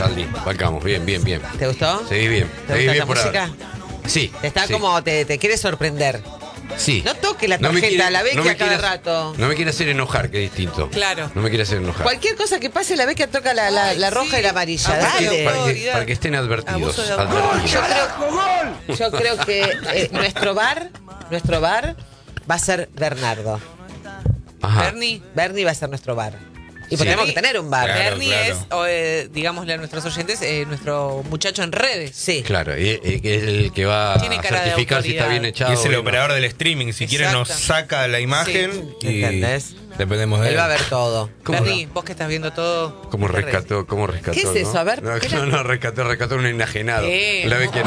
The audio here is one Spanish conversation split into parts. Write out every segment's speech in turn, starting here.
Aldi. Bancamos. Bien. ¿Te gustó? Seguí bien. ¿Te Seguí gusta bien esta por música? ahora. Sí. Está sí. como, te quiere sorprender. Sí. No toque la No me tarjeta, quiere- la no Vecchia me cada quiere- rato. No me quiere hacer enojar, que es distinto. Claro. No me quiere hacer enojar. Cualquier cosa que pase, la Vecchia toca la roja sí. y la amarilla. Abuso de Dale. autoridad. Para que estén advertidos. Abuso de autoridad. Advertidos. Yo creo que nuestro bar va a ser Bernardo. Ajá. Bernie Va a ser nuestro bar. Y Sí. tenemos que tener un bar. Claro, Bernie claro. es, digámosle a nuestros oyentes, nuestro muchacho en redes. Sí. Claro, y es el que va a Tiene cara de certificar si está autoridad. bien echado. Y es el o no. operador del streaming. Si quiere nos Exacto. saca la imagen y ¿Entendés? dependemos de Él él. va a ver todo. ¿Cómo Bernie, vos que estás viendo todo. ¿Cómo rescató? ¿Qué es ¿no? eso? A ver, No, ¿qué era? no, rescató un enajenado. La vez que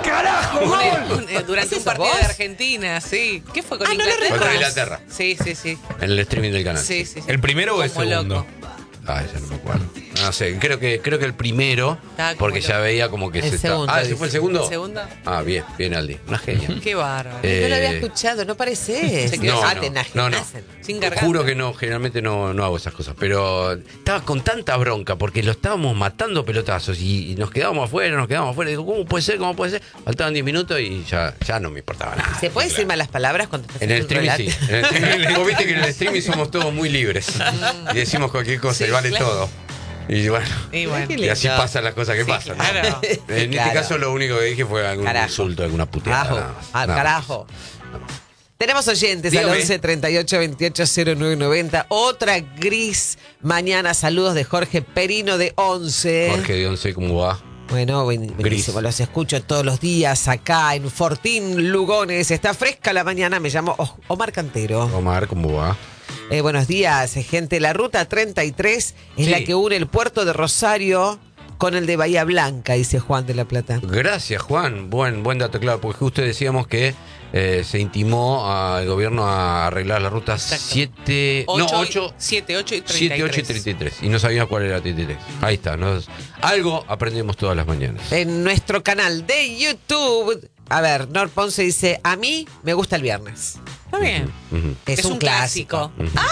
Durante ¿Es un eso, partido vos? de Argentina, sí. ¿Qué fue con Ah, no lo Inglaterra? Contra Inglaterra. Sí. En el streaming del canal. Sí. ¿El primero o el Como segundo? loco. Ah, ya no me acuerdo. No sé, creo que el primero, Estaba como porque ya loco. veía como que El se está. segundo, Ah, ¿ese dice. fue el segundo? ¿El segundo? Ah, bien, Aldi. Una genia. Qué bárbaro. No lo había Eh, escuchado, no parece. Se quedó- Te enajenacen. Sin garganta. Juro que no, generalmente no hago esas cosas. Pero estaba con tanta bronca porque lo estábamos matando pelotazos y nos quedábamos afuera. Digo, ¿cómo puede ser? Faltaban 10 minutos y ya no me importaba nada. ¿Se puede decir malas palabras cuando estás En el haciendo un streaming sí. relato? En el streaming, vos viste que en el streaming somos todos muy libres. Y decimos cualquier cosa y Sí, vale claro. todo. Y bueno. Y bueno. Qué Y así lindo. pasan las cosas que pasan. ¿no? claro. En Claro. este caso lo único que dije fue algún Carajo. insulto, alguna puteada. Carajo. nada más. Al Nada más. carajo. Tenemos oyentes Dígame. al 11 38 28 0990. Otra gris mañana. Saludos de Jorge Perino de 11. Jorge de 11, ¿cómo va? Bueno, buenísimo. Los escucho todos los días acá en Fortín, Lugones. Está fresca la mañana. Me llamo Omar Cantero. Omar, ¿cómo va? Buenos días, gente. La ruta 33 es Sí. la que une el puerto de Rosario con el de Bahía Blanca, dice Juan de la Plata. Gracias, Juan. Buen dato, claro, porque justo decíamos que se intimó al gobierno a arreglar la ruta 7... No, 8... 7, 8 y 33. 7, 8 y 33. Y no sabíamos cuál era 33. Ahí está. Algo aprendemos todas las mañanas. En nuestro canal de YouTube, a ver, Nor Ponce dice, a mí me gusta el viernes. Está bien. Ujú. Es un clásico.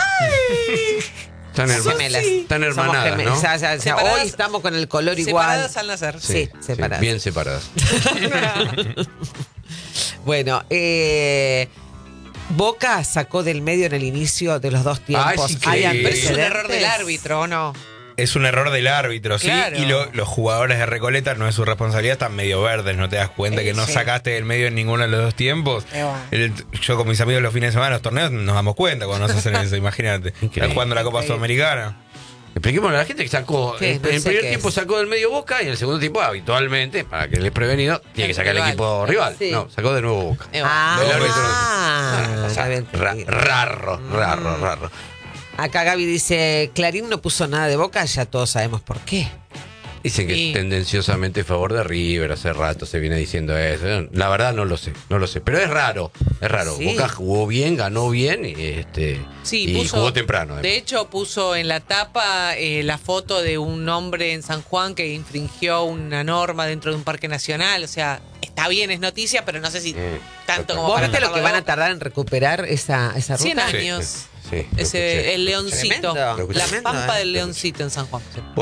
Están, Gemelas. están Somos hermanadas, gemelas. ¿no? O sea, Separadas- hoy estamos con el color igual. Separadas al nacer. Sí, separadas. Bien separadas. Bueno, Boca sacó del medio en el inicio de los dos tiempos. sí, ¿Hay que- Pero es un antecedentes? error del árbitro, ¿o no? Es un error del árbitro, sí. Claro. Y los jugadores de Recoleta, no es su responsabilidad, están medio verdes. ¿No te das cuenta que no Sí. sacaste del medio en ninguno de los dos tiempos? Bueno. Yo con mis amigos los fines de semana, los torneos, nos damos cuenta cuando nos hacen eso, imagínate. Están jugando la Copa Sudamericana. Expliquémosle a la gente que sacó. ¿Qué? En No el sé primer qué tiempo es. sacó del medio Boca y en el segundo tiempo, habitualmente, para que les prevenido, tiene que sacar el rival. equipo rival. Sí. No, sacó de nuevo Boca. Bueno. El árbitro no sé. Ah, O sea, está bien entendido. raro. Acá Gaby dice, Clarín no puso nada de Boca, ya todos sabemos por qué. Dicen que Sí. es tendenciosamente a favor de River, hace rato se viene diciendo eso. La verdad no lo sé. Pero es raro. Sí. Boca jugó bien, ganó bien y Sí, y jugó temprano. De hecho, puso en la tapa la foto de un hombre en San Juan que infringió una norma dentro de un parque nacional. O sea, está bien, es noticia, pero no sé si tanto como ¿Vos para viste lo que taparlo van de a Boca. tardar en recuperar esa ruta? 100 Sí, años. sí, lo escuché. El leoncito. Tremendo. La Tremendo, pampa del Lo leoncito en San Juan.